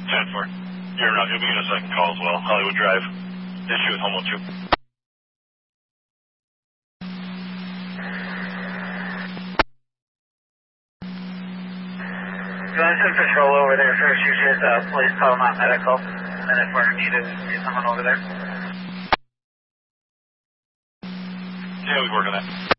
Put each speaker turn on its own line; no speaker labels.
10-4. You'll be getting a second call as well. Hollywood Drive. Issue with Homo 2.
You want to send patrol over there first? You should please call my medical. And if we're needed, get someone over there.
Yeah, we work on that.